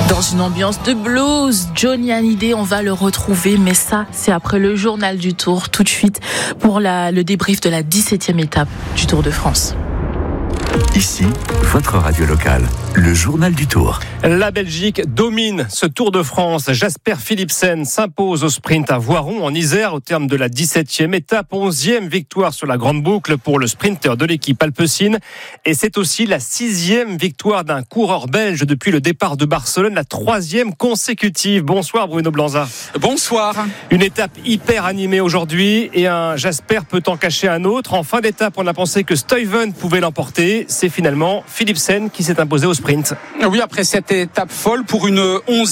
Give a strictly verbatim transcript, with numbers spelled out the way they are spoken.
Dans une ambiance de blues, Johnny Hallyday, on va le retrouver, mais ça, c'est après le journal du Tour, tout de suite, pour la, le débrief de la dix-septième étape du Tour de France. Ici, votre radio locale, le journal du Tour. La Belgique domine ce Tour de France. Jasper Philipsen s'impose au sprint à Voiron en Isère au terme de la dix-septième étape. onzième victoire sur la grande boucle pour le sprinter de l'équipe Alpecin. Et c'est aussi la sixième victoire d'un coureur belge depuis le départ de Barcelone, la troisième consécutive. Bonsoir Bruno Blanza. Bonsoir. Une étape hyper animée aujourd'hui et un Jasper peut en cacher un autre. En fin d'étape, on a pensé que Stuyven pouvait l'emporter. C'est finalement Philipsen qui s'est imposé au sprint. Oui, après cette étape folle pour une onzième